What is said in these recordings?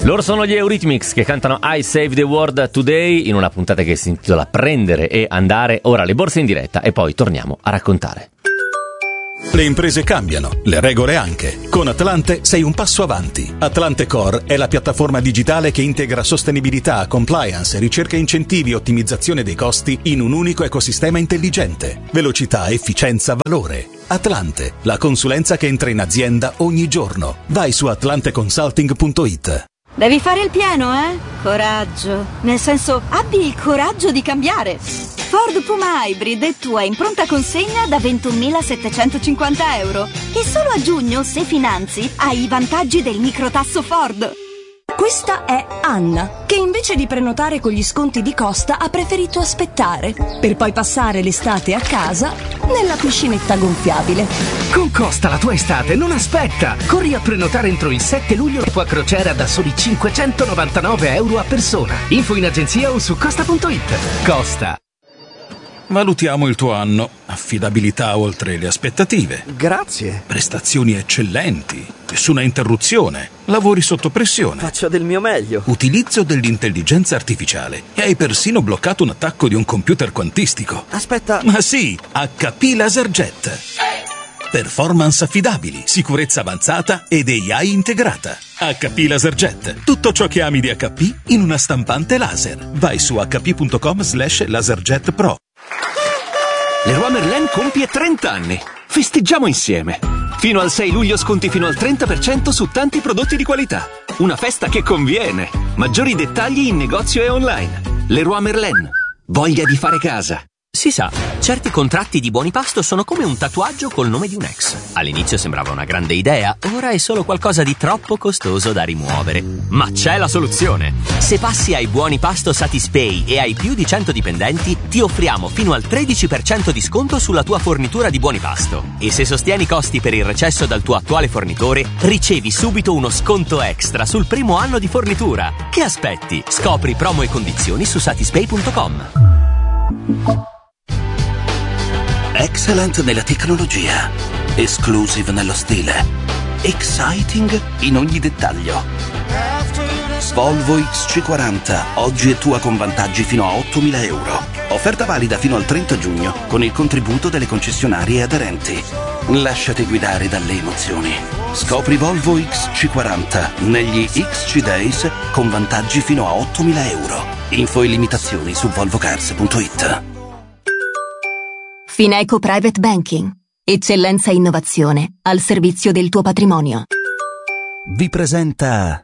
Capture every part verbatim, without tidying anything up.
Loro sono gli Eurythmics che cantano I Save the World Today in una puntata che si intitola Prendere e andare. Ora le borse in diretta e poi torniamo a raccontare. Le imprese cambiano, le regole anche. Con Atlante sei un passo avanti. Atlante Core è la piattaforma digitale che integra sostenibilità, compliance, ricerca e incentivi e ottimizzazione dei costi in un unico ecosistema intelligente. Velocità, efficienza, valore. Atlante, la consulenza che entra in azienda ogni giorno. Vai su atlante consulting punto it. Devi fare il pieno, eh? Coraggio. Nel senso, abbi il coraggio di cambiare. Ford Puma Hybrid è tua in pronta consegna da ventunomilasettecentocinquanta euro. E solo a giugno, se finanzi, hai i vantaggi del microtasso Ford. Questa è Anna, che invece di prenotare con gli sconti di Costa ha preferito aspettare, per poi passare l'estate a casa nella piscinetta gonfiabile. Con Costa la tua estate non aspetta! Corri a prenotare entro il sette luglio la tua crociera da soli cinquecentonovantanove euro a persona. Info in agenzia o su costa punto it. Costa. Valutiamo il tuo anno. Affidabilità oltre le aspettative. Grazie. Prestazioni eccellenti. Nessuna interruzione. Lavori sotto pressione. Faccio del mio meglio. Utilizzo dell'intelligenza artificiale. E hai persino bloccato un attacco di un computer quantistico. Aspetta. Ma sì, H P LaserJet. Performance affidabili, sicurezza avanzata ed A I integrata. H P LaserJet. Tutto ciò che ami di H P in una stampante laser. Vai su h p punto com slash laserjet pro. Leroy Merlin compie trenta anni. Festeggiamo insieme. Fino al sei luglio sconti fino al trenta per cento su tanti prodotti di qualità. Una festa che conviene. Maggiori dettagli in negozio e online. Leroy Merlin. Voglia di fare casa. Si sa, certi contratti di buoni pasto sono come un tatuaggio col nome di un ex. All'inizio sembrava una grande idea, ora è solo qualcosa di troppo costoso da rimuovere. Ma c'è la soluzione! Se passi ai buoni pasto Satispay e hai più di cento dipendenti, ti offriamo fino al tredici per cento di sconto sulla tua fornitura di buoni pasto. E se sostieni i costi per il recesso dal tuo attuale fornitore, ricevi subito uno sconto extra sul primo anno di fornitura. Che aspetti? Scopri promo e condizioni su satispay punto com. Excellent nella tecnologia, exclusive nello stile, exciting in ogni dettaglio. Volvo X C quaranta, oggi è tua con vantaggi fino a ottomila euro. Offerta valida fino al trenta giugno con il contributo delle concessionarie aderenti. Lasciati guidare dalle emozioni. Scopri Volvo X C quaranta negli X C Days con vantaggi fino a ottomila euro. Info e limitazioni su volvo cars punto it. Fineco Private Banking. Eccellenza e innovazione al servizio del tuo patrimonio. Vi presenta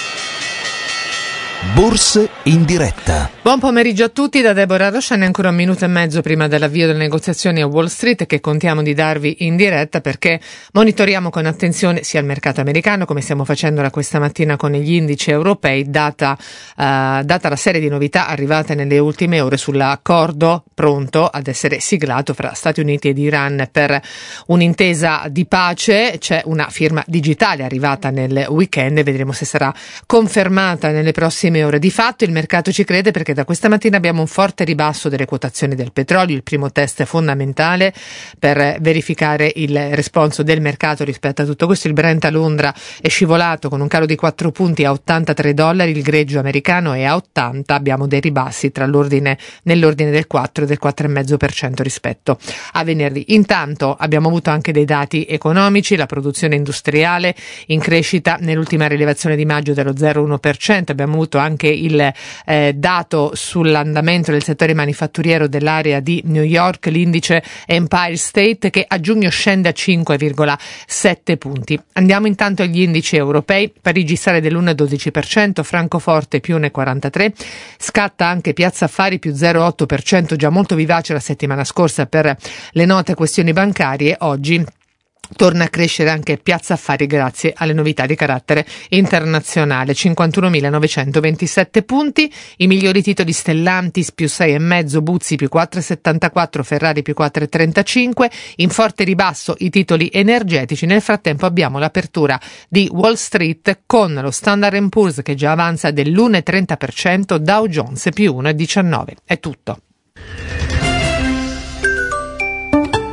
Borse in diretta. Buon pomeriggio a tutti da Deborah Rosciani, ancora un minuto e mezzo prima dell'avvio delle negoziazioni a Wall Street che contiamo di darvi in diretta perché monitoriamo con attenzione sia il mercato americano come stiamo facendo da questa mattina con gli indici europei data, uh, data la serie di novità arrivate nelle ultime ore sull'accordo pronto ad essere siglato fra Stati Uniti ed Iran per un'intesa di pace. C'è una firma digitale arrivata nel weekend e vedremo se sarà confermata nelle prossime ore. Di fatto il mercato ci crede perché da questa mattina abbiamo un forte ribasso delle quotazioni del petrolio, il primo test fondamentale per verificare il responso del mercato rispetto a tutto questo. Il Brent a Londra è scivolato con un calo di quattro punti a ottantatré dollari, il greggio americano è a ottanta, abbiamo dei ribassi tra l'ordine nell'ordine del quattro e del quattro virgola cinque per cento rispetto a venerdì. Intanto abbiamo avuto anche dei dati economici, la produzione industriale in crescita nell'ultima rilevazione di maggio dello zero virgola uno per cento, abbiamo avuto anche il eh, dato sull'andamento del settore manifatturiero dell'area di New York, l'indice Empire State che a giugno scende a cinque virgola sette punti. Andiamo intanto agli indici europei. Parigi sale dell'uno virgola dodici per cento, Francoforte più uno virgola quarantatré per cento, scatta anche Piazza Affari più zero virgola otto per cento, già molto vivace la settimana scorsa per le note questioni bancarie. Oggi torna a crescere anche Piazza Affari grazie alle novità di carattere internazionale, cinquantunomilanovecentovantisette punti, i migliori titoli Stellantis più sei virgola cinque, Buzzi più quattro virgola settantaquattro, Ferrari più quattro virgola trentacinque, in forte ribasso i titoli energetici. Nel frattempo abbiamo l'apertura di Wall Street con lo Standard and Poor's che già avanza dell'uno virgola trenta per cento, Dow Jones più uno virgola diciannove. È tutto.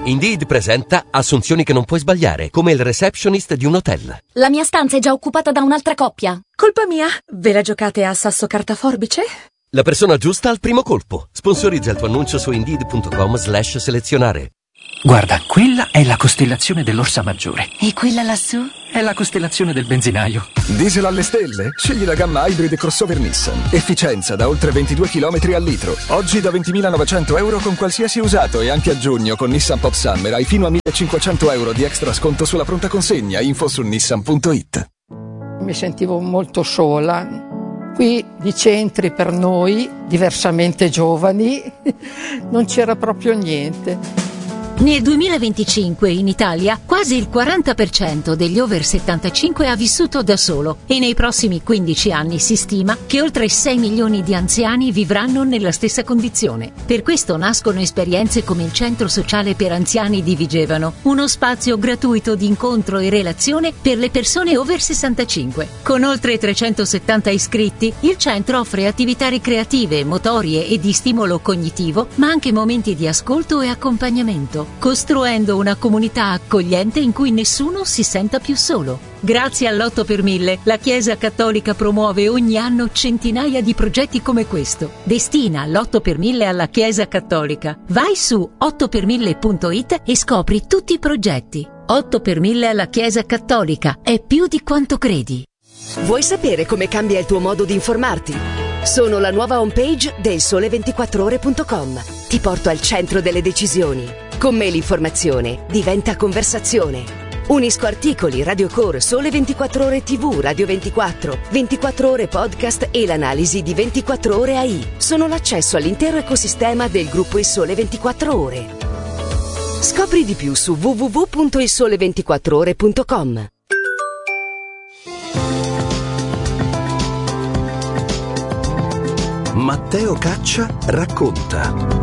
Indeed presenta assunzioni che non puoi sbagliare, come il receptionist di un hotel. La mia stanza è già occupata da un'altra coppia. Colpa mia. Ve la giocate a sasso carta forbice? La persona giusta al primo colpo. Sponsorizza il tuo annuncio su indeed.com slash selezionare. Guarda, quella è la costellazione dell'Orsa Maggiore. E quella lassù? È la costellazione del benzinaio. Diesel alle stelle? Scegli la gamma hybrid e crossover Nissan. Efficienza da oltre ventidue chilometri al litro. Oggi da ventimilanovecento euro con qualsiasi usato e anche a giugno con Nissan Pop Summer hai fino a millecinquecento euro di extra sconto sulla pronta consegna. Info su nissan punto it. Mi sentivo molto sola. Qui di centri per noi, diversamente giovani, non c'era proprio niente. Nel duemilaventicinque in Italia quasi il quaranta per cento degli over settantacinque ha vissuto da solo e nei prossimi quindici anni si stima che oltre sei milioni di anziani vivranno nella stessa condizione. Per questo nascono esperienze come il Centro Sociale per Anziani di Vigevano, uno spazio gratuito di incontro e relazione per le persone over sessantacinque. Con oltre trecentosettanta iscritti, il centro offre attività ricreative, motorie e di stimolo cognitivo, ma anche momenti di ascolto e accompagnamento, costruendo una comunità accogliente in cui nessuno si senta più solo. Grazie all'otto per mille, la Chiesa Cattolica promuove ogni anno centinaia di progetti come questo. Destina l'otto per mille alla Chiesa Cattolica. Vai su otto per mille punto it e scopri tutti i progetti. otto per mille alla Chiesa Cattolica. È più di quanto credi. Vuoi sapere come cambia il tuo modo di informarti? Sono la nuova homepage del sole ventiquattro ore punto com. Ti porto al centro delle decisioni. Con me l'informazione diventa conversazione. Unisco articoli, radiocore, Sole ventiquattro Ore tivù, Radio ventiquattro, ventiquattro Ore Podcast e l'analisi di ventiquattro Ore A I. Sono l'accesso all'intero ecosistema del gruppo Il Sole ventiquattro Ore. Scopri di più su w w w punto il sole ventiquattro ore punto com. Matteo Caccia racconta.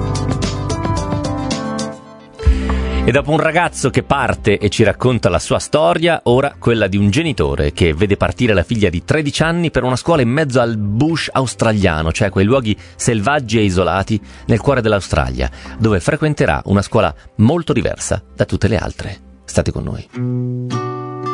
E dopo un ragazzo che parte e ci racconta la sua storia, ora quella di un genitore che vede partire la figlia di tredici anni per una scuola in mezzo al bush australiano, cioè quei luoghi selvaggi e isolati nel cuore dell'Australia, dove frequenterà una scuola molto diversa da tutte le altre. State con noi.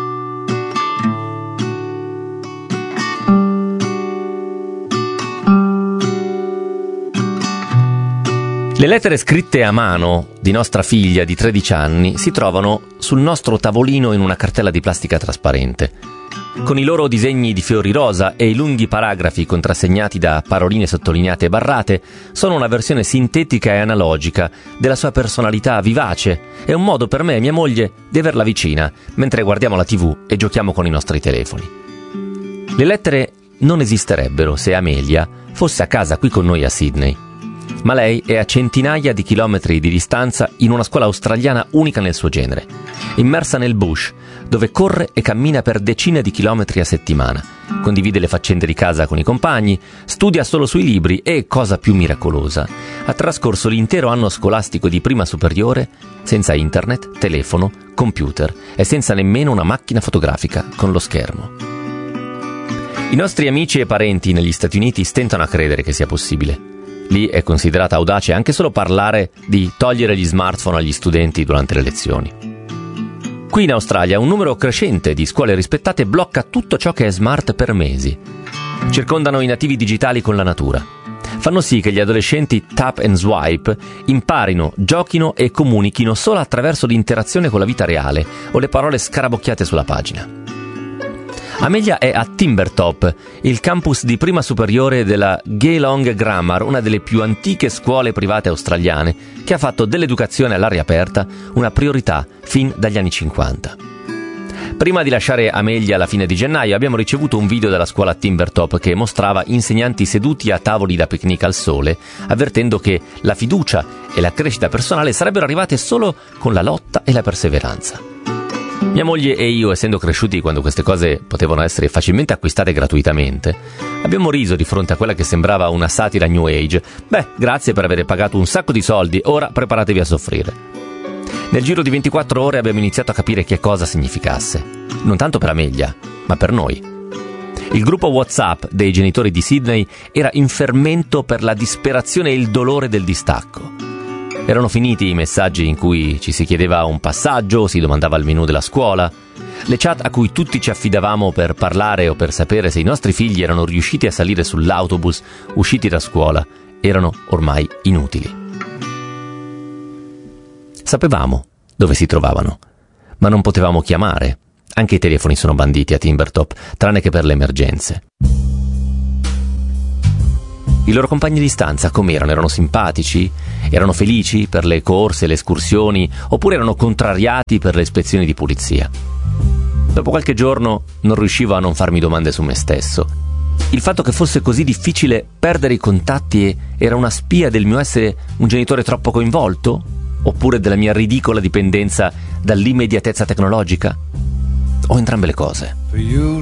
Le lettere scritte a mano di nostra figlia di tredici anni si trovano sul nostro tavolino in una cartella di plastica trasparente. Con i loro disegni di fiori rosa e i lunghi paragrafi contrassegnati da paroline sottolineate e barrate, sono una versione sintetica e analogica della sua personalità vivace e un modo per me e mia moglie di averla vicina mentre guardiamo la tivù e giochiamo con i nostri telefoni. Le lettere non esisterebbero se Amelia fosse a casa qui con noi a Sydney. Ma lei è a centinaia di chilometri di distanza in una scuola australiana unica nel suo genere, immersa nel bush, dove corre e cammina per decine di chilometri a settimana, condivide le faccende di casa con i compagni, studia solo sui libri e, cosa più miracolosa, ha trascorso l'intero anno scolastico di prima superiore senza internet, telefono, computer e senza nemmeno una macchina fotografica con lo schermo. I nostri amici e parenti negli Stati Uniti stentano a credere che sia possibile. Lì è considerata audace anche solo parlare di togliere gli smartphone agli studenti durante le lezioni. Qui in Australia un numero crescente di scuole rispettate blocca tutto ciò che è smart per mesi. Circondano i nativi digitali con la natura. Fanno sì che gli adolescenti tap and swipe imparino, giochino e comunichino solo attraverso l'interazione con la vita reale o le parole scarabocchiate sulla pagina. Amelia è a Timbertop, il campus di prima superiore della Geelong Grammar, una delle più antiche scuole private australiane, che ha fatto dell'educazione all'aria aperta una priorità fin dagli anni cinquanta. Prima di lasciare Amelia alla fine di gennaio abbiamo ricevuto un video dalla scuola Timbertop che mostrava insegnanti seduti a tavoli da picnic al sole, avvertendo che la fiducia e la crescita personale sarebbero arrivate solo con la lotta e la perseveranza. Mia moglie e io, essendo cresciuti quando queste cose potevano essere facilmente acquistate gratuitamente, abbiamo riso di fronte a quella che sembrava una satira New Age. Beh, grazie per aver pagato un sacco di soldi, ora preparatevi a soffrire. Nel giro di ventiquattro ore abbiamo iniziato a capire che cosa significasse. Non tanto per Amelia, ma per noi. Il gruppo WhatsApp dei genitori di Sydney era in fermento per la disperazione e il dolore del distacco. Erano finiti i messaggi in cui ci si chiedeva un passaggio, si domandava il menù della scuola. Le chat a cui tutti ci affidavamo per parlare o per sapere se i nostri figli erano riusciti a salire sull'autobus usciti da scuola erano ormai inutili. Sapevamo dove si trovavano, ma non potevamo chiamare. Anche i telefoni sono banditi a Timbertop, tranne che per le emergenze. I loro compagni di stanza com'erano? Erano simpatici? Erano felici per le corse, le escursioni? Oppure erano contrariati per le ispezioni di pulizia? Dopo qualche giorno non riuscivo a non farmi domande su me stesso. Il fatto che fosse così difficile perdere i contatti era una spia del mio essere un genitore troppo coinvolto? Oppure della mia ridicola dipendenza dall'immediatezza tecnologica? O entrambe le cose?